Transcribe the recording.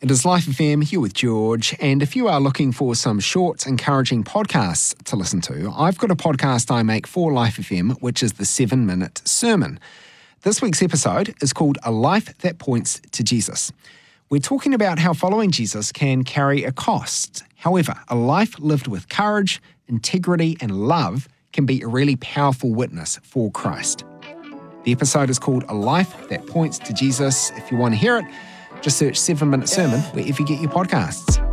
It is Life FM, here with George, and if you are looking for some short, encouraging podcasts to listen to, I've got a podcast I make for Life FM, which is the 7-Minute Sermon. This week's episode is called A Life That Points to Jesus. We're talking about how following Jesus can carry a cost. However, a life lived with courage, integrity, and love can be a really powerful witness for Christ. The episode is called A Life That Points to Jesus. If you want to hear it, just search 7-Minute Sermon wherever you get your podcasts.